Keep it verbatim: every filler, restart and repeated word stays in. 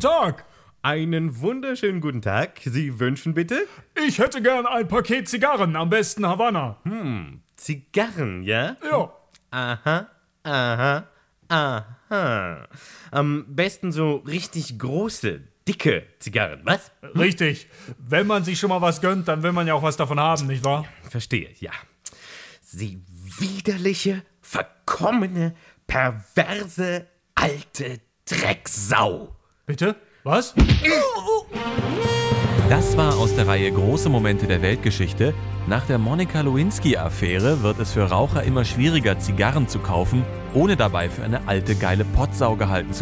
Tag. Einen wunderschönen guten Tag. Sie wünschen bitte? Ich hätte gern ein Paket Zigarren, am besten Havanna. Hm, Zigarren, ja? Ja. Aha, aha, aha. Am besten so richtig große, dicke Zigarren, was? Richtig. Wenn man sich schon mal was gönnt, dann will man ja auch was davon haben, nicht wahr? Verstehe, ja. Sie widerliche, verkommene, perverse, alte Drecksau. Bitte? Was? Das war aus der Reihe Große Momente der Weltgeschichte. Nach der Monika-Lewinsky-Affäre wird es für Raucher immer schwieriger, Zigarren zu kaufen, ohne dabei für eine alte, geile Pottsau gehalten zu